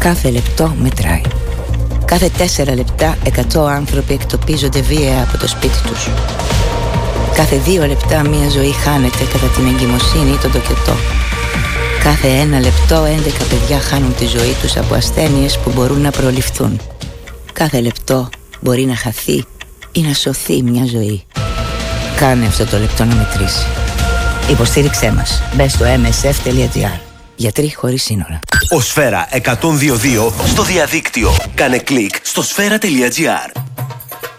Κάθε λεπτό μετράει. Κάθε 4 λεπτά 100 άνθρωποι εκτοπίζονται βία από το σπίτι τους. Κάθε 2 λεπτά μια ζωή χάνεται κατά την εγκυμοσύνη ή τον τοκετό. Κάθε 1 λεπτό 11 παιδιά χάνουν τη ζωή τους από ασθένειες που μπορούν να προληφθούν. Κάθε λεπτό μπορεί να χαθεί ή να σωθεί μια ζωή. Κάνε αυτό το λεπτό να μετρήσει. Υποστήριξέ μας. Μπες στο msf.gr. Γιατροί χωρίς σύνορα. Ο Σφαίρα 102.2 στο διαδίκτυο. Κάνε κλικ στο σφαίρα.gr.